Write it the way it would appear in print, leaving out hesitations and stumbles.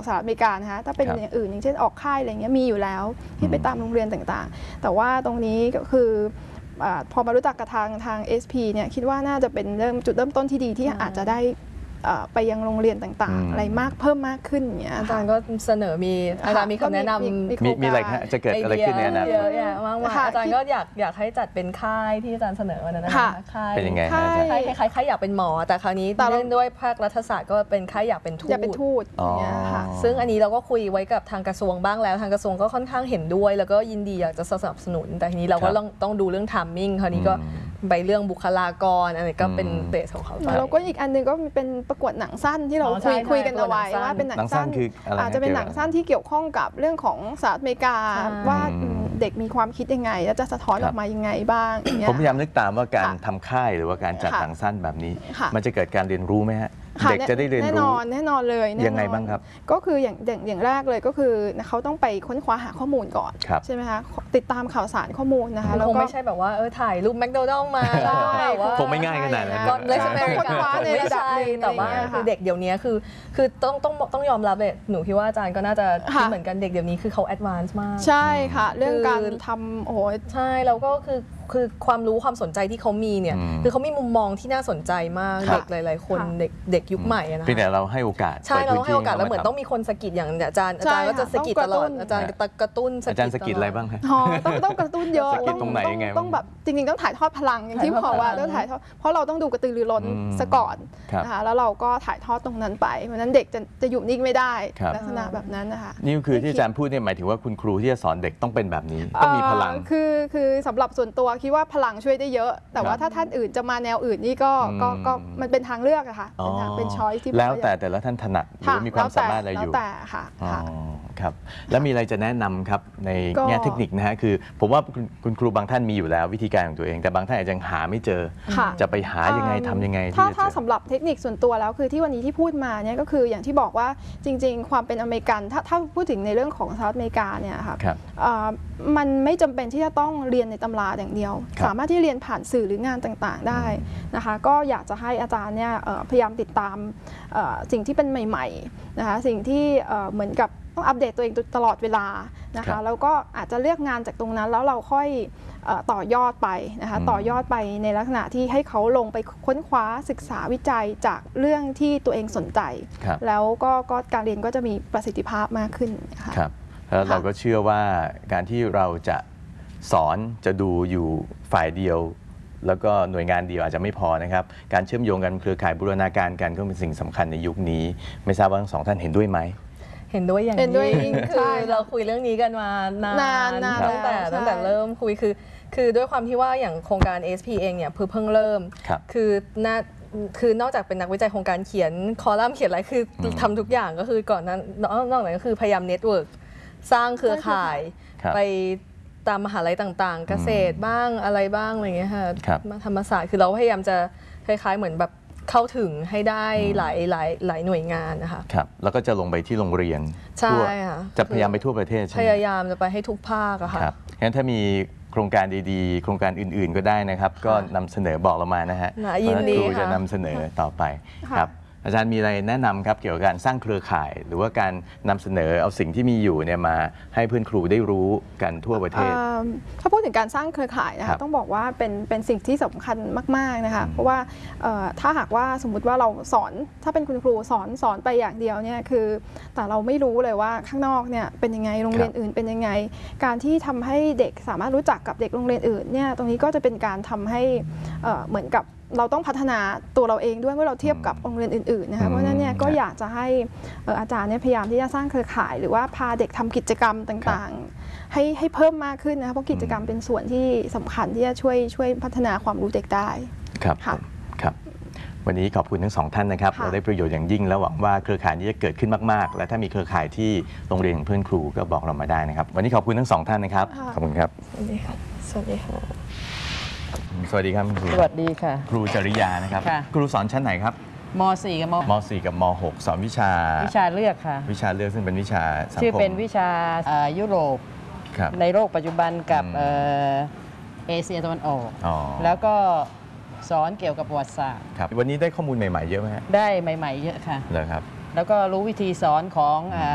สหรัฐอเมริกานะคะถ้าเป็นอย่างอื่นอย่างเช่นออกค่ายอะไรเงี้ยมีอยู่แล้วที่ไปตามโรงเรียนต่างๆแต่ว่าตรงนี้ก็คือพอมารู้จักกับทาง SP เนี่ยคิดว่าน่าจะเป็นจุดเริ่มต้นที่ดีที่อาจจะได้ไปยังโรงเรียนต่างๆอะไรเพิ่มมากขึ้นอย่างเงี้ยอาจารย์ก็เสนอมีอาจารย์มีคำแนะนำมีอะไรจะเกิดอะไรขึ้นในอนาคตอาจารย์ก็อยากให้จัดเป็นค่ายที่อาจารย์เสนอวันนั้นนะคะค่ายเป็นยังไงค่ายอยากเป็นหมอแต่คราวนี้เนื่องด้วยภาครัฐศาสตร์ก็เป็นค่ายอยากเป็นทูตอย่างเงี้ยค่ะซึ่งอันนี้เราก็คุยไว้กับทางกระทรวงบ้างแล้วทางกระทรวงก็ค่อนข้างเห็นด้วยแล้วก็ยินดีอยากจะสนับสนุนแต่ทีนี้เราก็ต้องดูเรื่องไทมิ่งคราวนี้ก็ไปเรื่องบุคลากรอะไรก็เป็นเบสของเขาแล้วก็อีกอันนึงก็เป็นประกวดหนังสั้นที่เราคุยกันเอาไว้ว่าเป็นหนังสั้นอาจจะเป็นหนังสั้นที่เกี่ยวข้องกับเรื่องของสหรัฐอเมริกาว่าเด็กมีความคิดยังไงแล้วจะสะท้อนออกมายังไงบ้างผมพยายามนึกตามว่าการทำค่ายหรือว่าการจัดหนังสั้นแบบนี้มันจะเกิดการเรียนรู้ไหมฮะเด็กจะได้เรียนรู้แน่นอนเลยยังไงบ้างครับก็คืออย่างแรกเลยก็คือเขาต้องไปค้นคว้าหาข้อมูลก่อนใช่ไหมคะติดตามข่าวสารข้อมูลนะคะแล้วก็ไม่ใช่แบบว่าถ่ายรูปแมคโดนัลล์มาคงไม่ง่ายขนาดนั้นก็เลยค้นคว้าในระดับนึงแต่ว่าคือเด็กเดี๋ยวนี้คือต้องยอมรับเลยหนูคิดว่าอาจารย์ก็น่าจะคิดเหมือนกันเด็กเดี๋ยวนี้คือเขาแอดวานซ์มากใช่ค่ะเรื่องการทำโอ้โหใช่แล้วก็คือความรู้ความสนใจที่เขามีเนี่ยคือเขามีมุมมองที่น่าสนใจมากเด็กหลายๆคนเด็กยุคใหม่นะคะเพียงแต่เราให้โอกาสใช่เราให้โอกาสแล้วเหมือนต้องมีคนสะกิดอย่างอาจารย์ก็จะสะกิดตลอดอาจารย์กระตุ้นอาจารย์สะกิดอะไรบ้างฮะต้องกระตุ้นเยอะตรงไหนยังไงต้องแบบจริงๆต้องถ่ายทอดพลังอย่างที่บอกว่าต้องถ่ายทอดเพราะเราต้องดูกระตือรือร้นซะก่อนนะคะแล้วเราก็ถ่ายทอดตรงนั้นไปเพราะนั้นเด็กจะอยู่นิ่งไม่ได้ลักษณะแบบนั้นนะคะนี่คือที่อาจารย์พูดเนี่ยหมายถึงว่าคุณครูที่จะสอนเด็กต้องเป็นแบบนี้ต้องมีพลังคือสำหรับส่วนตัวคิดว่าพลังช่วยได้เยอะแต่ว่าถ้าท่านอื่นจะมาแนวอื่นนี่ก็มันเป็นทางเลือกอะค่ะเป็นช้อยที่แล้วแต่ละท่านถนัดหรือมีความสามารถอะไรอยู่แล้วแต่ค่ะครับแล้วมีอะไรจะแนะนำครับในแง่เทคนิคนะฮะคือผมว่าคุณครูบางท่านมีอยู่แล้ววิธีการของตัวเองแต่บางท่านอาจจะหาไม่เจอจะไปหายังไงทำยังไงถ้าสำหรับเทคนิคส่วนตัวแล้วคือที่วันนี้ที่พูดมาเนี่ยก็คืออย่างที่บอกว่าจริงๆความเป็นอเมริกันถ้าพูดถึงในเรื่องของสหรัฐอเมริกาเนี่ยค่ะมันไม่จำเป็นที่จะต้องเรียนในตำราอย่างเดียวสามารถที่เรียนผ่านสื่อหรืองานต่างๆได้นะคะก็อยากจะให้อาจารย์เนี่ยพยายามติดตามสิ่งที่เป็นใหม่ๆนะคะสิ่งที่เหมือนกับต้องอัปเดตตัวเองตลอดเวลานะคะแล้วก็อาจจะเลือกงานจากตรงนั้นแล้วเราค่อยต่อยอดไปนะคะต่อยอดไปในลักษณะที่ให้เขาลงไปค้นคว้าศึกษาวิจัยจากเรื่องที่ตัวเองสนใจแล้วก็การเรียนก็จะมีประสิทธิภาพมากขึ้นครับแล้วเราก็เชื่อว่าการที่เราจะสอนจะดูอยู่ฝ่ายเดียวแล้วก็หน่วยงานเดียวอาจจะไม่พอนะครับการเชื่อมโยงกันเครือข่ายบูรณาการกันก็เป็นสิ่งสำคัญในยุคนี้ไม่ทราบว่าทั้งสองท่านเห็นด้วยไหมเห็นด้วยอย่างยิ่งคือเราคุยเรื่องนี้กันมานานตั้งแต่เริ่มคุยคือด้วยความที่ว่าอย่างโครงการ SP เองเนี่ยเพิ่งเริ่มคือนอกจากเป็นนักวิจัยโครงการเขียนคอลัมน์เขียนอะไรคือทำทุกอย่างก็คือก่อนนั้นนอกจากนั้นก็คือพยายามเน็ตเวิร์กสร้างเครือข่ายไปตามมหาลัยต่างๆเกษตรบ้างอะไรบ้างอะไรอย่างเงี้ยค่ะธรรมศาสตร์คือเราพยายามจะคล้ายๆเหมือนแบบเข้าถึงให้ได้หลายหน่วยงานนะคะครับแล้วก็จะลงไปที่โรงเรียนใช่ค่ะจะพยายามไปทั่วประเทศใช่ไหมพยายามจะไปให้ทุกภาคอะค่ะครับงั้นถ้ามีโครงการดีๆโครงการอื่นๆก็ได้นะครับก็นำเสนอบอกเรามานะฮะยินดีครูจะนำเสนอต่อไปครับอาจารย์มีอะไรแนะนำครับเกี่ยวกับการสร้างเครือข่ายหรือว่าการนำเสนอเอาสิ่งที่มีอยู่เนี่ยมาให้เพื่อนครูได้รู้กันทั่วประเทศถ้าพูดถึงการสร้างเครือข่ายนะคะต้องบอกว่าเป็นสิ่งที่สำคัญมากๆนะคะเพราะว่าถ้าหากว่าสมมุติว่าเราสอนถ้าเป็นคุณครูสอนไปอย่างเดียวเนี่ยคือแต่เราไม่รู้เลยว่าข้างนอกเนี่ยเป็นยังไงโรงเรียนอื่นเป็นยังไงการที่ทำให้เด็กสามารถรู้จักกับเด็กโรงเรียนอื่นเนี่ยตรงนี้ก็จะเป็นการทำให้เหมือนกับเราต้องพัฒนาตัวเราเองด้วยเมื่อเราเทียบกับโรงเรียนอื่นๆนะคะเพราะฉะนั้นเนี่ยก็อยากจะให้อาจารย์เนี่ยพยายามที่จะสร้างเครือข่ายหรือว่าพาเด็กทำกิจกรรมต่างๆให้เพิ่มมากขึ้นนะคะเพราะกิจกรรมเป็นส่วนที่สำคัญที่จะช่วยพัฒนาความรู้เด็กได้ครับครับวันนี้ขอบคุณทั้งสองท่านนะครับเราได้ประโยชน์อย่างยิ่งแล้วหวังว่าเครือข่ายนี้จะเกิดขึ้นมากๆและถ้ามีเครือข่ายที่โรงเรียนของเพื่อนครูก็บอกเรามาได้นะครับวันนี้ขอบคุณทั้งสองท่านนะครับขอบคุณครับสวัสดีค่ะสวัสดีค่ะสวัสดีครับครูสวัสดีค่ะครูจริยานะครับครูสอนชั้นไหนครับม.4 กับม.4 กับม.6 สอนวิชาเลือกค่ะวิชาเลือกซึ่งเป็นวิชาสังคมชื่อเป็นวิชายุโรปในโลกปัจจุบันกับเอเชียตะวันออกแล้วก็สอนเกี่ยวกับประวัติศาสตร์ครับวันนี้ได้ข้อมูลใหม่ๆเยอะไหมฮะได้ใหม่ๆเยอะค่ะเลยครับแล้วก็รู้วิธีสอนของ